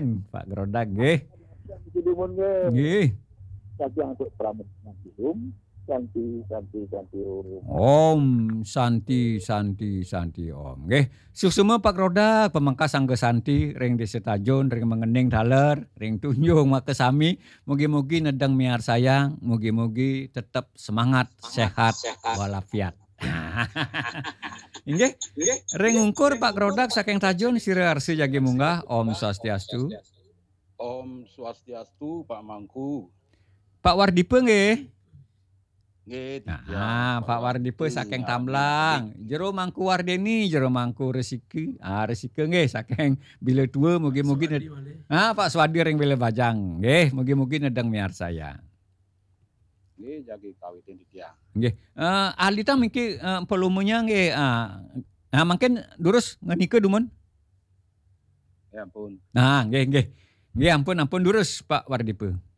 Pak Grodak nggih. Dumun nggih. Nggih. Saking untuk pramuka Om. Santi Om. Om Santi Om. Nggih. Susuma Pak Grodak pemangkas sangge Santi ring desa Tajun ring mengening daler ring tunjung make sami mugi-mugi nedang miar sayang, mugi-mugi tetap semangat, sehat walafiat. Inggih. Ring ngungkur Pak Grodak saking Tajun sira arsi jagi munggah Om Swastiastu. Om Swastiastu Pak Mangku. Pak Wardipe nggih. Nggih. Nah, Pak Wardipe saking Tamblang. Jero Mangku Wardeni, jero Mangku Resiki. Resiki nggih saking Bile Tua mugi-mugi Pak Swadi ring Bile Bajang. Nggih, mugi-mugi nedeng miar saya. Nggih, jagi kawitin dia. Nggih. Alita mungkin pelumunya nggih. Mungkin durus ngenike dumun. Ya ampun. Nah, nggih. Nggih ampun durus Pak Wardipe.